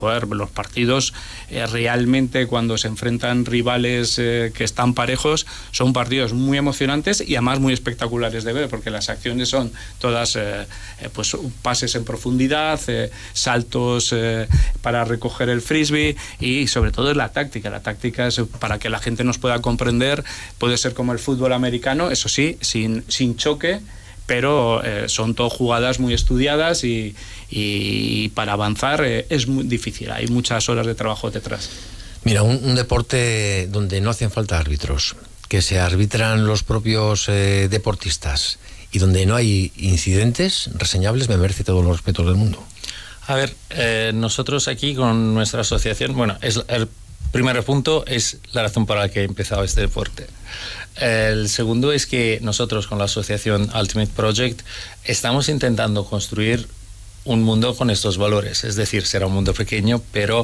Los partidos realmente, cuando se enfrentan rivales que están parejos, son partidos muy emocionantes y además muy espectaculares de ver, porque las acciones son todas pues pases en profundidad, saltos para recoger el frisbee, y sobre todo es la táctica. La táctica es, para que la gente nos pueda comprender, puede ser como el fútbol americano, eso sí, sin choque, pero son todas jugadas muy estudiadas y para avanzar es muy difícil, hay muchas horas de trabajo detrás. Mira, un deporte donde no hacen falta árbitros, que se arbitran los propios deportistas y donde no hay incidentes reseñables, me merece todos los respetos del mundo. A ver, nosotros aquí con nuestra asociación, bueno, el primer punto es la razón por la que he empezado este deporte. El segundo es que nosotros con la asociación Ultimate Project estamos intentando construir un mundo con estos valores, es decir, será un mundo pequeño, pero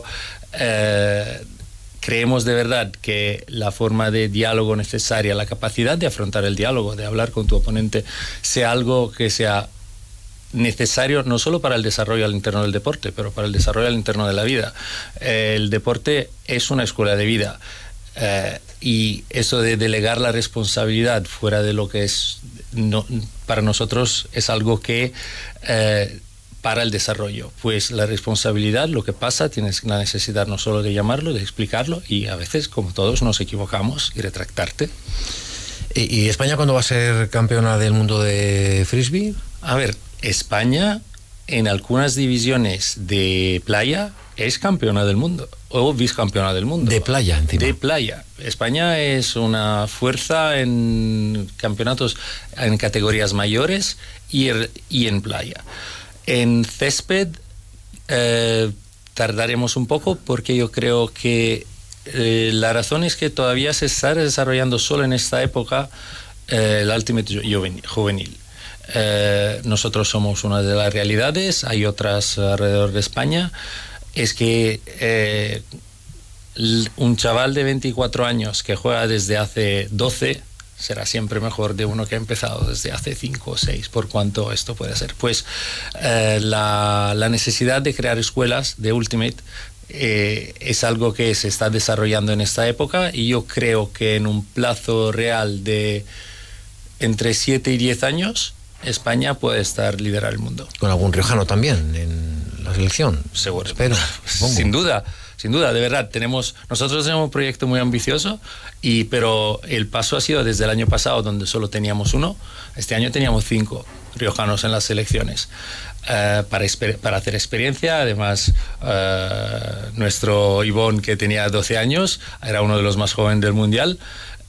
creemos de verdad que la forma de diálogo necesaria, la capacidad de afrontar el diálogo, de hablar con tu oponente, sea algo que sea necesario no solo para el desarrollo al interno del deporte, pero para el desarrollo al interno de la vida. El deporte es una escuela de vida. Y eso de delegar la responsabilidad fuera de lo que es, no, para nosotros es algo que para el desarrollo, pues la responsabilidad, lo que pasa, tienes la necesidad no solo de llamarlo, de explicarlo, y a veces, como todos, nos equivocamos, y retractarte. ¿Y España cuándo va a ser campeona del mundo de frisbee? A ver, España en algunas divisiones de playa es campeona del mundo o vicecampeona del mundo. De playa, encima. De playa. España es una fuerza en campeonatos, en categorías mayores y en playa. En césped tardaremos un poco, porque yo creo que la razón es que todavía se está desarrollando solo en esta época el Ultimate juvenil. Nosotros somos una de las realidades, hay otras alrededor de España. Es que un chaval de 24 años que juega desde hace 12 será siempre mejor de uno que ha empezado desde hace 5 o 6, por cuanto esto puede ser. Pues la necesidad de crear escuelas de Ultimate es algo que se está desarrollando en esta época, y yo creo que en un plazo real de entre 7 y 10 años España puede liderar el mundo. Con algún riojano también en la selección. Seguro. Espero. Sin duda, de verdad. Nosotros tenemos un proyecto muy ambicioso, pero el paso ha sido desde el año pasado, donde solo teníamos uno. Este año teníamos 5 riojanos en las selecciones. Para hacer experiencia, además nuestro Ivón, que tenía 12 años, era uno de los más jóvenes del mundial,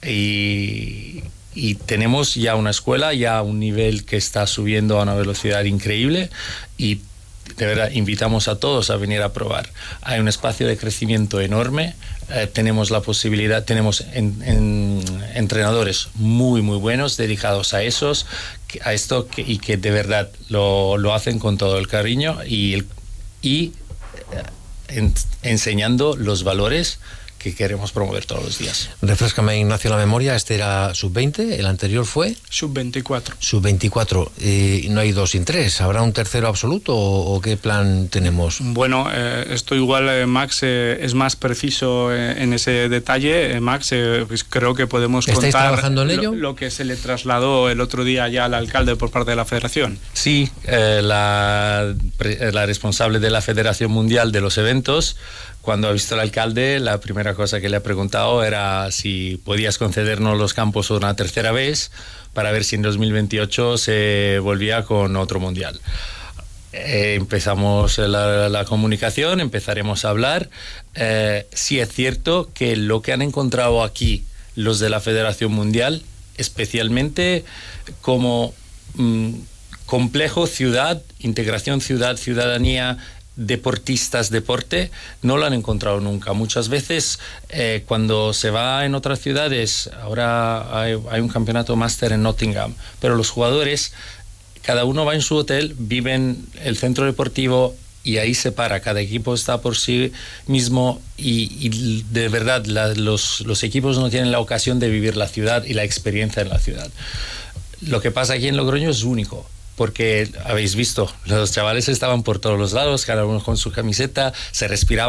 y tenemos ya una escuela, ya un nivel que está subiendo a una velocidad increíble, y de verdad invitamos a todos a venir a probar. Hay un espacio de crecimiento enorme, tenemos la posibilidad, tenemos entrenadores muy muy buenos dedicados a esto, y que de verdad lo hacen con todo el cariño y enseñando los valores que queremos promover todos los días. Refréscame, Ignacio, la memoria. Este era sub-20, el anterior fue Sub-24. Sub-24. No hay 2 sin 3. ¿Habrá un tercero absoluto o qué plan tenemos? Bueno, esto igual Max es más preciso en ese detalle. Max, pues creo que podemos ¿Estáis contar trabajando en ello? Lo que se le trasladó el otro día ya al alcalde por parte de la federación. Sí, la responsable de la Federación Mundial de los Eventos, cuando ha visto al alcalde, la primera cosa que le ha preguntado era si podías concedernos los campos una tercera vez para ver si en 2028 se volvía con otro mundial. Empezamos la comunicación, empezaremos a hablar. Sí es cierto que lo que han encontrado aquí los de la Federación Mundial, especialmente como complejo ciudad, integración ciudadanía, deportistas, deporte, no lo han encontrado nunca. Muchas veces cuando se va en otras ciudades, ahora hay un campeonato máster en Nottingham, pero los jugadores, cada uno va en su hotel, viven el centro deportivo y ahí se para, cada equipo está por sí mismo, y de verdad los equipos no tienen la ocasión de vivir la ciudad y la experiencia en la ciudad. Lo que pasa aquí en Logroño es único, porque habéis visto, los chavales estaban por todos los lados, cada uno con su camiseta, se respiraba